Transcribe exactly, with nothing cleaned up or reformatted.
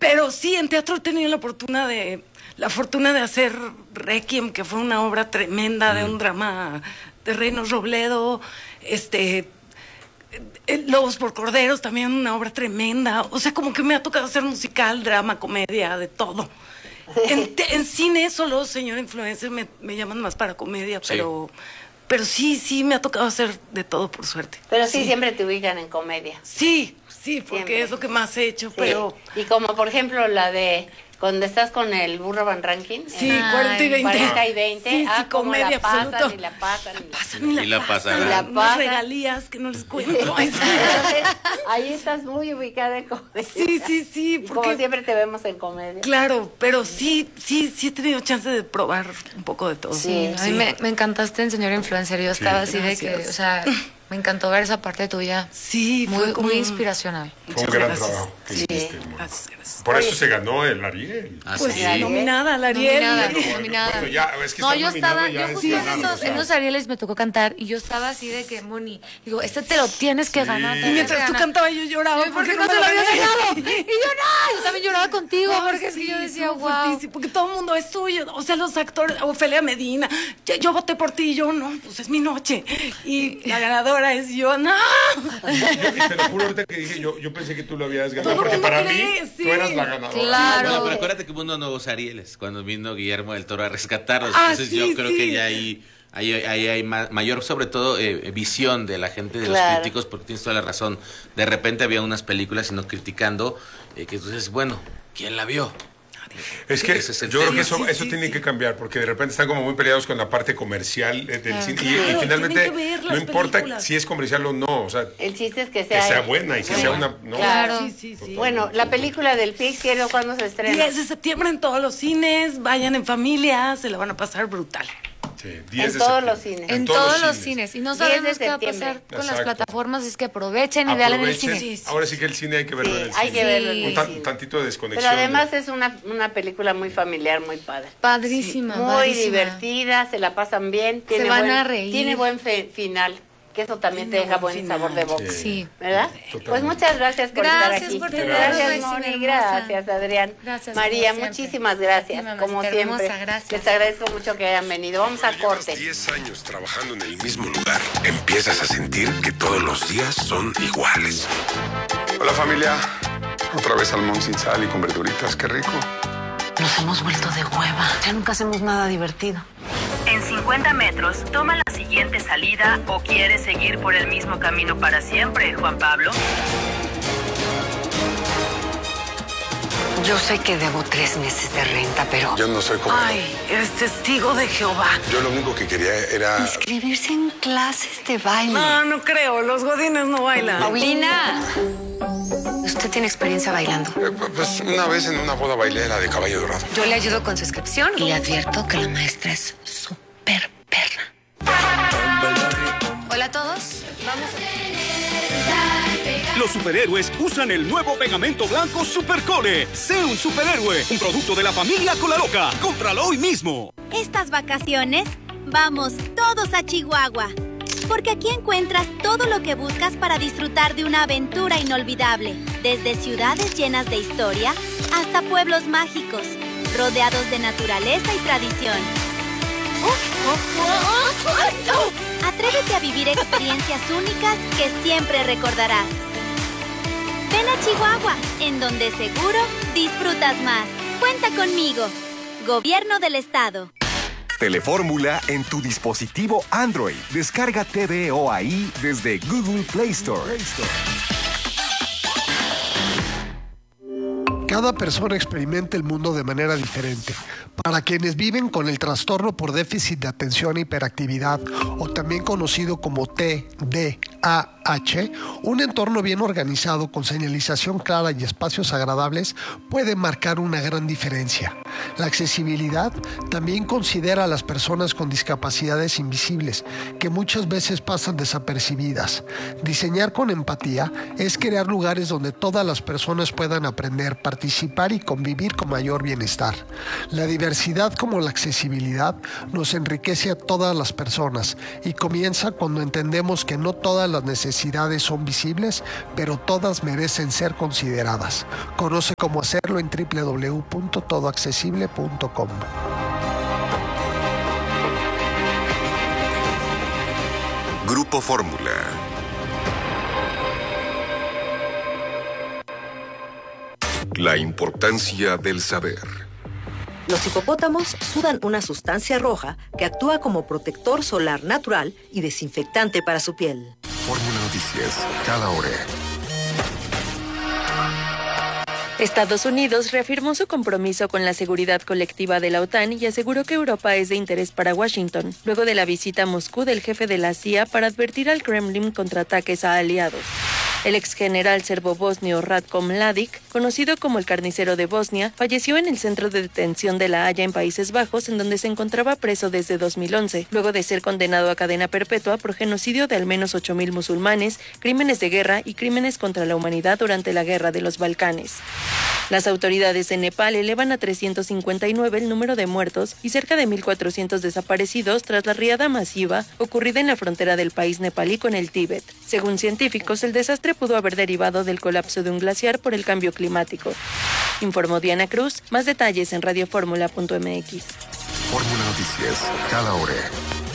Pero sí, en teatro he tenido la fortuna de, la fortuna de hacer Requiem, que fue una obra tremenda, mm. de un drama de Reinos Robledo, este... Lobos por Corderos, también una obra tremenda. O sea, como que me ha tocado hacer musical, drama, comedia, de todo. En, en cine solo, señor influencer, me, me llaman más para comedia, sí. pero... Pero sí, sí, me ha tocado hacer de todo, por suerte. Pero sí, sí. siempre te ubican en comedia. Sí, sí, porque siempre. Es lo que más he hecho, sí. pero... Y como, por ejemplo, la de... Cuando estás con el burro Van Rankin. Sí, cuarenta y veinte. cuarenta y veinte. Sí, ah, sí, comedia la pasan, absoluto. Y la pasan, la pasan, y la, y la pasan. Y la pasan. Unas regalías que no les cuento. Ahí estás muy ubicada en comedia. Sí, sí, sí. Porque... Como siempre te vemos en comedia. Claro, pero sí, sí, sí he tenido chance de probar un poco de todo. Sí, a mí me, me encantaste en Señor Influencer. Yo estaba sí, así gracias. de que, o sea... Me encantó ver esa parte tuya. Sí, muy, como... muy inspiracional. Fue un gran gracias. trabajo que sí. hiciste. Gracias, gracias. Por eso Oye. se ganó el Ariel. Ah, pues sí. nominada al Ariel. Nominada, bueno, nominada. Bueno, ya, es que no, yo estaba, ya yo justo en esos, en esos Arieles me tocó cantar y yo estaba así de que, Moni, digo, este te lo tienes que sí. ganar. Y mientras tú cantabas yo lloraba. Yo, ¿por qué no, no se lo había ganado? Y yo no, yo también lloraba contigo oh, porque sí, yo decía, wow. Porque todo el mundo es tuyo. O sea, los actores, Ofelia Medina, yo, yo voté por ti y yo, no, pues es mi noche. Y la ganadora es yo, no. Yo, te lo juro ahorita que dije, yo, yo pensé que tú lo habías ganado, porque para cree, mí sí. tú eras la ganadora. Claro. Bueno, pero acuérdate que hubo unos nuevos Arieles cuando vino Guillermo del Toro a rescatarlos. Ah, Entonces sí, yo creo sí. que ya ahí hay, hay, hay, hay mayor, sobre todo, eh, visión de la gente, de claro. los críticos, porque tienes toda la razón. De repente había unas películas y no criticando, eh, que entonces, bueno, ¿quién la vio? Es que es yo creo que eso, sí, eso sí, tiene sí. que cambiar, porque de repente están como muy peleados con la parte comercial del claro, cine claro, y, y finalmente no importa películas. si es comercial o no, o sea, el chiste es que sea, que sea buena y que bueno. sea una... ¿no? Claro, sí, sí, sí. Bueno, la película del Pig, quiero cuándo se estrena. diez de septiembre en todos los cines, vayan en familia, se la van a pasar brutal. Sí, en todos los cines. En, en todos, todos los cines. cines. Y no sabemos qué va a pasar con Exacto. las plataformas, es que aprovechen y vean en el cine. Sí, sí, Ahora sí que el cine hay que verlo sí, en el hay cine. que verlo en el Un tan, cine. tantito de desconexión. Pero además de... es una, una película muy familiar, muy padre. Padrísima. Sí, muy padrísima. divertida, se la pasan bien. Tiene se van buen, a reír. Tiene buen fe, final. Que eso también Tiene te deja buen buen final. sabor de boca. Sí. ¿Verdad? Sí, pues muchas gracias por gracias estar aquí. Por gracias, Moni. Gracias, Adrián. Gracias, María, muchísimas gracias. Sí, como siempre. Gracias. Les agradezco mucho que hayan venido. Vamos a corte. diez años trabajando en el mismo lugar. Empiezas a sentir que todos los días son iguales. Hola, familia. Otra vez salmón sin sal y con verduritas. Qué rico. Nos hemos vuelto de hueva. Ya nunca hacemos nada divertido. En cincuenta metros, toma la siguiente salida o quieres seguir por el mismo camino para siempre, Juan Pablo. Yo sé que debo tres meses de renta, pero... Yo no soy como... Ay, eres testigo de Jehová. Yo lo único que quería era... inscribirse en clases de baile. No, no creo. Los godines no bailan. Paulina. ¿Usted tiene experiencia bailando? Eh, pues una vez en una boda bailé la de Caballo Dorado. Yo le ayudo con su inscripción y le advierto que la maestra es súper perra. Hola a todos. Vamos a... Los superhéroes usan el nuevo pegamento blanco Supercole. Sé un superhéroe, un producto de la familia Colaloca. Cómpralo hoy mismo. Estas vacaciones, vamos todos a Chihuahua. Porque aquí encuentras todo lo que buscas para disfrutar de una aventura inolvidable. Desde ciudades llenas de historia hasta pueblos mágicos, rodeados de naturaleza y tradición. Atrévete a vivir experiencias únicas que siempre recordarás. Ven a Chihuahua, en donde seguro disfrutas más. Cuenta conmigo. Gobierno del Estado. Telefórmula en tu dispositivo Android. Descarga T V O ahí desde Google Play Store. Cada persona experimenta el mundo de manera diferente. Para quienes viven con el trastorno por déficit de atención e hiperactividad, o también conocido como T D A H, un entorno bien organizado con señalización clara y espacios agradables puede marcar una gran diferencia. La accesibilidad también considera a las personas con discapacidades invisibles, que muchas veces pasan desapercibidas. Diseñar con empatía es crear lugares donde todas las personas puedan aprender, participar y convivir con mayor bienestar. La diversidad como la accesibilidad nos enriquece a todas las personas y comienza cuando entendemos que no todas las las necesidades son visibles, pero todas merecen ser consideradas. Conoce cómo hacerlo en doble u doble u doble u punto todo accesible punto com. Grupo Fórmula. La importancia del saber. Los hipopótamos sudan una sustancia roja que actúa como protector solar natural y desinfectante para su piel. Fórmula Noticias, cada hora. Estados Unidos reafirmó su compromiso con la seguridad colectiva de la OTAN y aseguró que Europa es de interés para Washington, luego de la visita a Moscú del jefe de la C I A para advertir al Kremlin contra ataques a aliados. El exgeneral serbo-bosnio Ratko Mladic, conocido como el carnicero de Bosnia, falleció en el centro de detención de La Haya en Países Bajos, en donde se encontraba preso desde dos mil once, luego de ser condenado a cadena perpetua por genocidio de al menos ocho mil musulmanes, crímenes de guerra y crímenes contra la humanidad durante la Guerra de los Balcanes. Las autoridades de Nepal elevan a trescientos cincuenta y nueve el número de muertos y cerca de mil cuatrocientos desaparecidos tras la riada masiva ocurrida en la frontera del país nepalí con el Tíbet. Según científicos, el desastre pudo haber derivado del colapso de un glaciar por el cambio climático. Informó Diana Cruz. Más detalles en radio fórmula punto m x. Fórmula Noticias, cada hora.